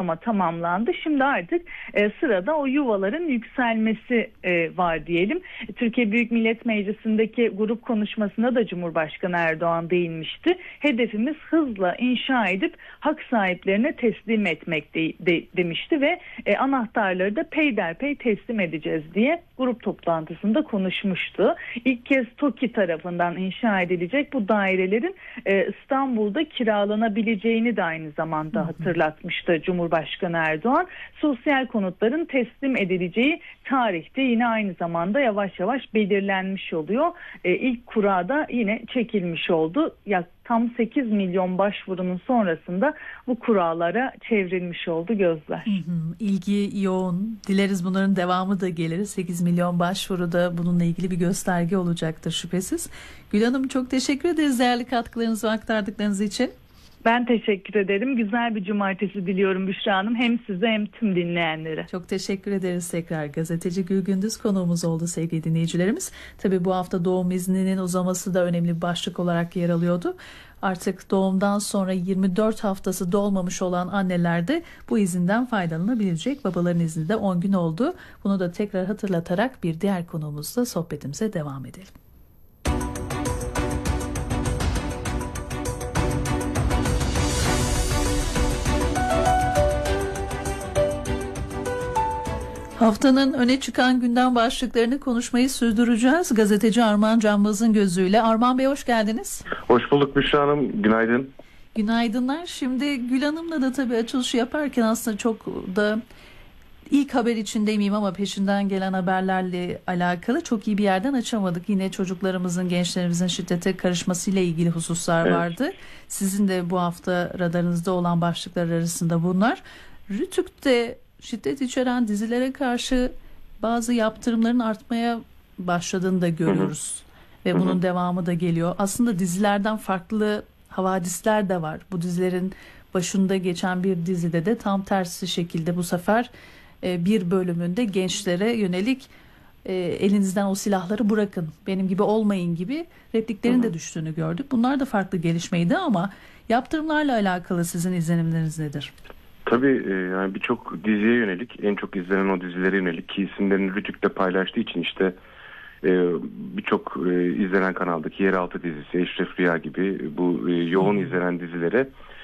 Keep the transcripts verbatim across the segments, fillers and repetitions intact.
aşama tamamlandı. Şimdi artık e, sırada o yuvaların yükselmesi e, var diyelim. Türkiye Büyük Millet Meclisi'ndeki grup konuşmasında da Cumhurbaşkanı Erdoğan değinmişti. Hedefimiz hızla inşa edip hak sahiplerine teslim etmek de, de, demişti ve e, anahtarları da peyderpey teslim edeceğiz diye grup toplantısında konuşmuştu. İlk kez TOKİ tarafından inşa edilecek bu dairelerin e, İstanbul'da kiralanabileceğini de aynı zamanda hatırlatmıştı Cumhurbaşkanı Erdoğan. Sosyal konutların teslim edileceği tarihte yine aynı zamanda yavaş yavaş belirlenmiş oluyor. E, ilk kura da yine çekilmiş oldu. Ya tam sekiz milyon başvurunun sonrasında bu kurallara çevrilmiş oldu gözler. Hı hı, ilgi yoğun. Dileriz bunların devamı da gelir. sekiz milyon başvuru da bununla ilgili bir gösterge olacaktır şüphesiz. Gül Hanım, çok teşekkür ederiz değerli katkılarınızı ve aktardıklarınız için. Ben teşekkür ederim. Güzel bir cumartesi diliyorum Büşra Hanım. Hem size hem tüm dinleyenlere. Çok teşekkür ederiz tekrar. Gazeteci Gül Gündüz konuğumuz oldu sevgili dinleyicilerimiz. Tabii bu hafta doğum izninin uzaması da önemli bir başlık olarak yer alıyordu. Artık doğumdan sonra yirmi dört haftası dolmamış olan anneler de bu izinden faydalanabilecek. Babaların izni de on gün oldu. Bunu da tekrar hatırlatarak bir diğer konuğumuzla sohbetimize devam edelim. Haftanın öne çıkan gündem başlıklarını konuşmayı sürdüreceğiz. Gazeteci Armağan Canbaz'ın gözüyle. Armağan Bey, hoş geldiniz. Hoş bulduk Büşra Hanım. Günaydın. Günaydınlar. Şimdi Gül Hanım'la da tabii açılışı yaparken aslında çok da ilk haber için demeyeyim ama peşinden gelen haberlerle alakalı çok iyi bir yerden açamadık. Yine çocuklarımızın, gençlerimizin şiddete karışmasıyla ilgili hususlar evet. vardı. Sizin de bu hafta radarınızda olan başlıklar arasında bunlar. Rütük'te şiddet içeren dizilere karşı bazı yaptırımların artmaya başladığını da görüyoruz. Hı hı. Ve bunun hı hı. devamı da geliyor. Aslında dizilerden farklı havadisler de var. Bu dizilerin başında geçen bir dizide de tam tersi şekilde bu sefer e, bir bölümünde gençlere yönelik e, elinizden o silahları bırakın, benim gibi olmayın gibi repliklerin hı hı. de düştüğünü gördük. Bunlar da farklı gelişmeydi ama yaptırımlarla alakalı sizin izlenimleriniz nedir? Tabii yani birçok diziye yönelik, en çok izlenen o dizilere yönelik ki isimlerini Rütük'te paylaştığı için işte birçok izlenen kanaldaki Yeraltı dizisi, Eşref Rüya gibi bu yoğun izlenen dizilere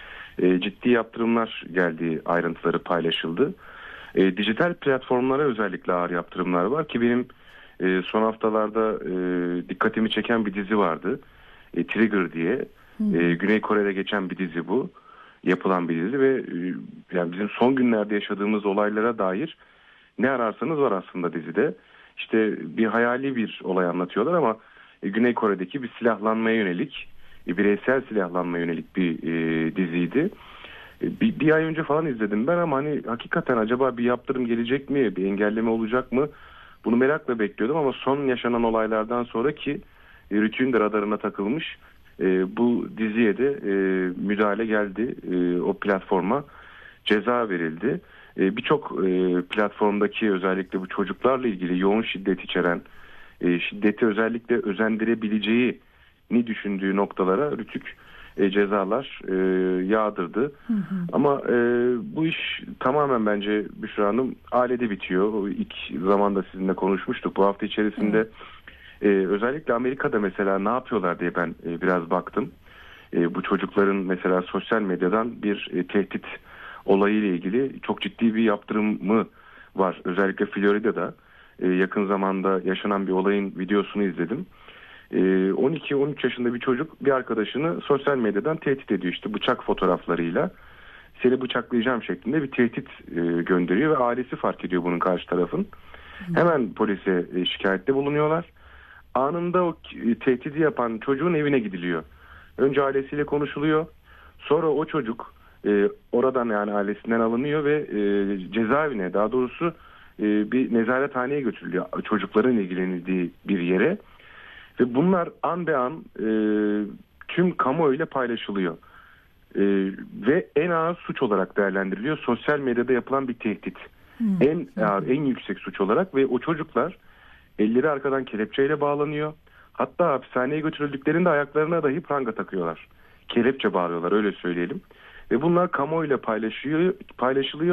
ciddi yaptırımlar geldiği ayrıntıları paylaşıldı. Dijital platformlara özellikle ağır yaptırımlar var ki benim son haftalarda dikkatimi çeken bir dizi vardı. Trigger diye. Hmm. Güney Kore'de geçen bir dizi bu. Yapılan bir dizi ve yani bizim son günlerde yaşadığımız olaylara dair ne ararsanız var aslında dizide. İşte bir hayali bir olay anlatıyorlar ama Güney Kore'deki bir silahlanmaya yönelik, bireysel silahlanmaya yönelik bir e, diziydi. Bir, bir ay önce falan izledim ben ama hani hakikaten acaba bir yaptırım gelecek mi, bir engelleme olacak mı? Bunu merakla bekliyordum ama son yaşanan olaylardan sonra ki e, Rütük'ün de radarına takılmış. E, bu diziye de e, müdahale geldi. E, o platforma ceza verildi. E, Birçok e, platformdaki özellikle bu çocuklarla ilgili yoğun şiddet içeren, e, şiddeti özellikle özendirebileceğini düşündüğü noktalara Rütük e, cezalar e, yağdırdı. Hı hı. Ama e, bu iş tamamen bence Büşra Hanım ailede bitiyor. O ilk zamanda sizinle konuşmuştuk. Bu hafta içerisinde hı. Ee, özellikle Amerika'da mesela ne yapıyorlar diye ben e, biraz baktım. E, bu çocukların mesela sosyal medyadan bir e, tehdit olayı ile ilgili çok ciddi bir yaptırımı var. Özellikle Florida'da e, yakın zamanda yaşanan bir olayın videosunu izledim. E, on iki on üç yaşında bir çocuk bir arkadaşını sosyal medyadan tehdit ediyor işte bıçak fotoğraflarıyla. Seni bıçaklayacağım şeklinde bir tehdit e, gönderiyor ve ailesi fark ediyor bunun karşı tarafın. Hemen polise e, şikayette bulunuyorlar. Anında o tehdidi yapan çocuğun evine gidiliyor. Önce ailesiyle konuşuluyor. Sonra o çocuk e, oradan yani ailesinden alınıyor ve e, cezaevine daha doğrusu e, bir nezarethaneye götürülüyor. Çocukların ilgilenildiği bir yere. Ve bunlar an be an e, tüm kamuoyuyla paylaşılıyor. E, ve en ağır suç olarak değerlendiriliyor. Sosyal medyada yapılan bir tehdit. Hmm. En ağır, en yüksek suç olarak ve o çocuklar elleri arkadan kelepçeyle bağlanıyor. Hatta hapishaneye götürüldüklerinde ayaklarına dahi pranga takıyorlar. Kelepçe bağlıyorlar öyle söyleyelim. Ve bunlar kamuoyuyla paylaşıyor, paylaşılıyor.